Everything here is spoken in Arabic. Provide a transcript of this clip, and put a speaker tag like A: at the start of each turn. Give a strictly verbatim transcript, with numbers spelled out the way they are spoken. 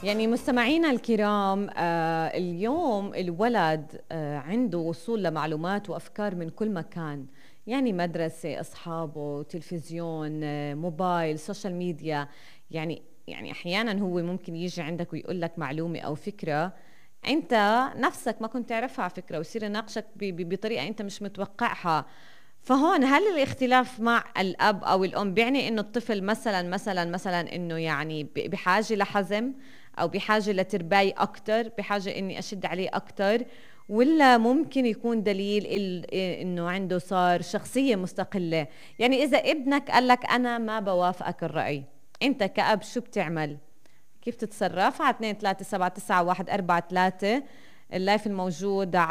A: يعني مستمعينا الكرام، آه اليوم الولد آه عنده وصول لمعلومات وأفكار من كل مكان، يعني مدرسة، أصحابه، تلفزيون، آه موبايل، سوشيال ميديا. يعني يعني أحيانا هو ممكن يجي عندك ويقول لك معلومة أو فكرة أنت نفسك ما كنت تعرفها على فكرة، ويصير يناقشك ب- ب- بطريقة أنت مش متوقعها. فهون هل الاختلاف مع الأب أو الأم بيعني إنه الطفل مثلا مثلا مثلا إنه يعني ب- بحاجة لحزم، أو بحاجة لترباية أكتر، بحاجة إني أشد عليه أكتر، ولا ممكن يكون دليل ال- إنه عنده صار شخصية مستقلة؟ يعني إذا ابنك قال لك أنا ما بوافقك الرأي، أنت كأب شو بتعمل؟ كيف تتصرف؟ على اثنين ثلاثة سبعة تسعة واحد أربعة ثلاثة اللايف الموجود